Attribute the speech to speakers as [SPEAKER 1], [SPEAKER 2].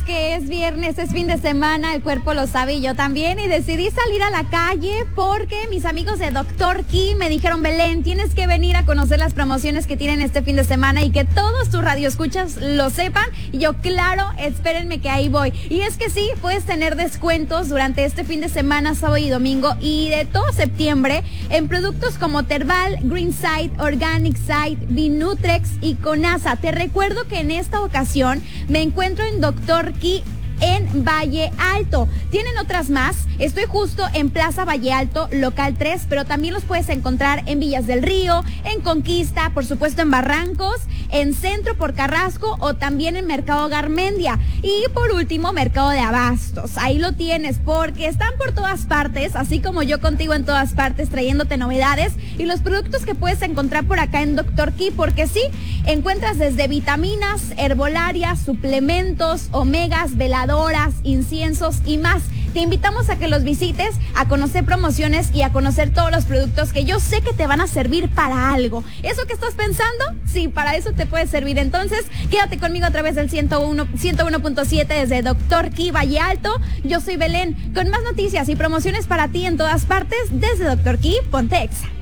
[SPEAKER 1] que es viernes, es fin de semana, el cuerpo lo sabe y yo también, y decidí salir a la calle porque mis amigos de Dr. Key me dijeron: Belén, tienes que venir a conocer las promociones que tienen este fin de semana y que todos tus radioescuchas lo sepan. Y yo, claro, espérenme que ahí voy. Y es que sí, puedes tener descuentos durante este fin de semana, sábado y domingo, y de todo septiembre, en productos como Terval, Greenside, Organic Side, Vinutrex y Conasa. Te recuerdo que en esta ocasión me encuentro en Dr. Key en Valle Alto. Tienen otras más. Estoy justo en Plaza Valle Alto, local 3, pero también los puedes encontrar en Villas del Río, en Conquista, por supuesto en Barrancos, en Centro por Carrasco o también en Mercado Garmendia. Y por último, Mercado de Abastos. Ahí lo tienes, porque están por todas partes, así como yo contigo en todas partes, trayéndote novedades y los productos que puedes encontrar por acá en Dr. Key, porque sí, encuentras desde vitaminas, herbolarias, suplementos, omegas, veladoras, inciensos y más. Te invitamos a que los visites, a conocer promociones y a conocer todos los productos que yo sé que te van a servir para algo. ¿Eso que estás pensando? Sí, para eso te puede servir. Entonces, quédate conmigo a través del 101.7 desde Dr. Key Valle Alto. Yo soy Belén, con más noticias y promociones para ti en todas partes desde Dr. Key, ponte Exa.